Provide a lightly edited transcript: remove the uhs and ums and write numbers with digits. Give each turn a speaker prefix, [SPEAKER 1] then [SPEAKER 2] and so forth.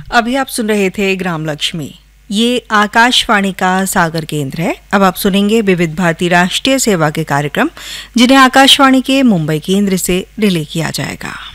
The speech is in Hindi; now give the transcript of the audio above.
[SPEAKER 1] अभी आप सुन रहे थे ग्राम लक्ष्मी। ये आकाशवाणी का सागर केंद्र है। अब आप सुनेंगे विविध भारती राष्ट्रीय सेवा के कार्यक्रम, जिन्हें आकाशवाणी के मुंबई केंद्र से रिले किया जाएगा।